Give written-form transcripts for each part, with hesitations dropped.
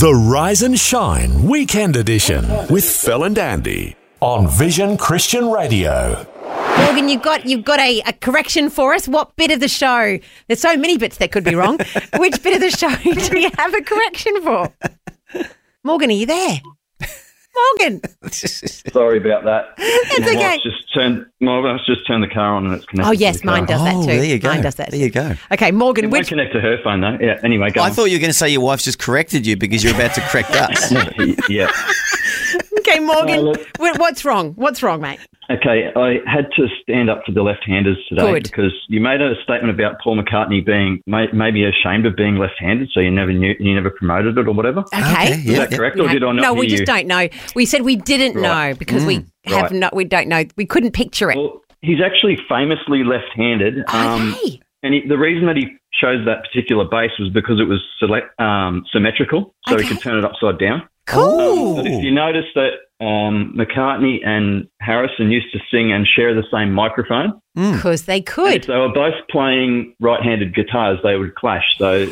The Rise and Shine Weekend Edition with Phil and Andy on Vision Christian Radio. Morgan, you've got a correction for us. What bit of the show? There's so many bits that could be wrong. Which bit of the show do you have a correction for? Morgan, are you there? Morgan. Sorry about that. That's okay. My wife's just turned the car on and it's connected. Oh, yes, mine does that too. There you go. Mine does that. There you go. Okay, Morgan, It won't connect to her phone though. Yeah. Anyway, go I on. thought you were going to say your wife's just corrected you because you're about to correct us. Yeah. Okay, Morgan, look. what's wrong? What's wrong, mate? Okay, I had to stand up for the left-handers today because you made a statement about Paul McCartney being maybe ashamed of being left-handed, so you never promoted it or whatever. Okay. Is that correct, or did I not No, hear we just you? don't know. We said we didn't know because we don't know. We couldn't picture it. Well, he's actually famously left-handed. Okay. And the reason that he chose that particular bass was because it was symmetrical, so he could turn it upside down. Cool. But if you notice that McCartney and Harrison used to sing and share the same microphone. Because they If could. they were both playing right-handed guitars, they would clash. So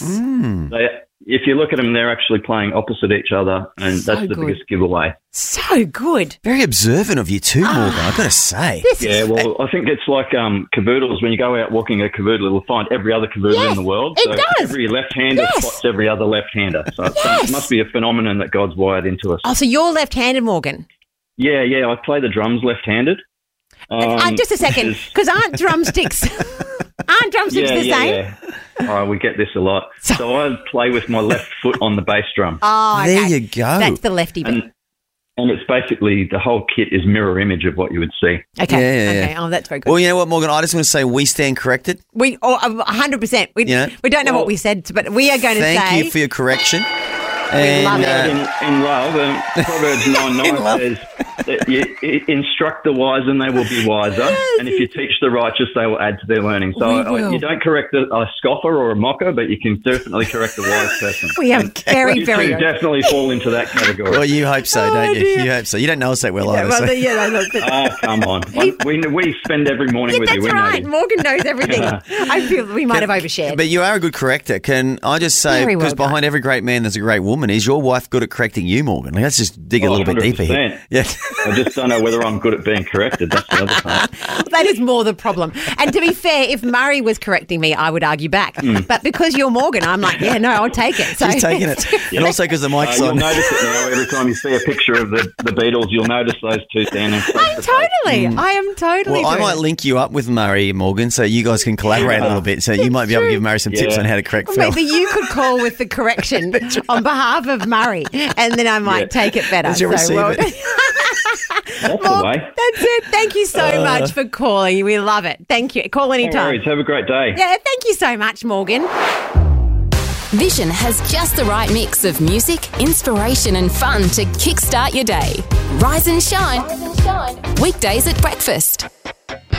if you look at them, they're actually playing opposite each other, and So that's the good. biggest giveaway. So good. Very observant of you too, Morgan, I've got to say. Yeah, well, I think it's like cavoodles. When you go out walking a cavoodle, it'll find every other cavoodle in the world. it So does. every left-hander spots every other left-hander. So it must be a phenomenon that God's wired into us. Oh, so you're left-handed, Morgan. Yeah, I play the drums left-handed. Just a second, because aren't drumsticks the same? Yeah. Oh, we get this a lot. So I play with my left foot on the bass drum. Oh, There okay. you go. That's the lefty bit. And it's basically the whole kit is mirror image of what you would see. Okay. Yeah. Okay. Oh, that's very good. Well, you know what, Morgan, I just want to say we stand corrected. We 100%. We don't know what we said, but we are going to say. Thank you for your correction. We love it. In love, Proverbs 9:9 says that you instruct the wise and they will be wiser. And if you teach the righteous, they will add to their learning. So you don't correct a scoffer or a mocker, but you can definitely correct a wise person. We are very, You very two definitely fall into that category. Well, you hope so, don't you? You hope so. You don't know us that well either. So. Oh, come on. We spend every morning with you. That's We know right. you. Morgan knows everything. I feel we might have overshared. But you are a good corrector. Can I just say, Very well because behind every great man there's a great woman, is your wife good at correcting you, Morgan? Let's just dig a little bit deeper here. 100%. Yeah. I just don't know whether I'm good at being corrected. That's the other part. That is more the problem. And to be fair, if Murray was correcting me, I would argue back. But because you're Morgan, I'm like, yeah, no, I'll take it. So She's taking it. And also because the mic's You'll on. notice it now. Every time you see a picture of the Beatles, you'll notice those two standing. I am totally Well, I doing might it. link you up with Murray, Morgan, so you guys can collaborate a little bit. So you might be able to give Murray some tips Yeah. on how to correct Or Phil. maybe you could call with the correction on behalf of Murray, and then I might take it better. As you receive it. That's the way. That's it. Thank you so much for calling. We love it. Thank you. Call No anytime. worries. Have a great day. Yeah, thank you so much, Morgan. Vision has just the right mix of music, inspiration and fun to kickstart your day. Rise and shine. Weekdays at breakfast.